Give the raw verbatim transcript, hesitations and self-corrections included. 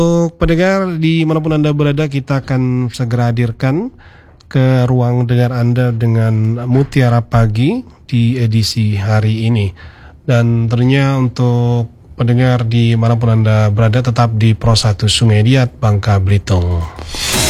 Untuk pendengar dimanapun Anda berada, kita akan segera hadirkan ke ruang dengar Anda dengan Mutiara Pagi di edisi hari ini. Dan tentunya untuk pendengar dimanapun Anda berada, tetap di Pro satu Sumediat, Bangka Belitung.